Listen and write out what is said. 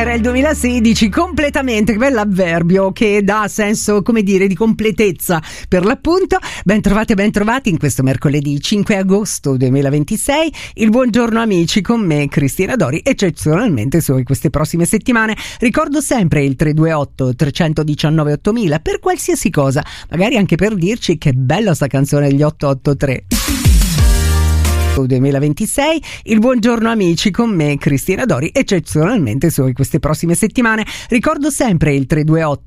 Era il 2016 completamente, bell'avverbio che dà senso, come dire, di completezza per l'appunto. Bentrovate, bentrovati in questo mercoledì 5 agosto 2026. Il buongiorno amici con me Cristina Dori, eccezionalmente su queste prossime settimane. Ricordo sempre il 328 319 8000 per qualsiasi cosa, magari anche per dirci che bella sta canzone degli 883. 2026. Il buongiorno amici con me Cristina Dori, eccezionalmente su queste prossime settimane. Ricordo sempre il 328